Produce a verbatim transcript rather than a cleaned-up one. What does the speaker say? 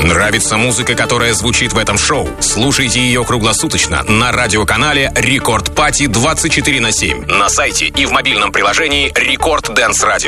Нравится музыка, которая звучит в этом шоу? Слушайте ее круглосуточно на радиоканале Рекорд Пати двадцать четыре на семь, на сайте и в мобильном приложении Рекорд Дэнс Радио.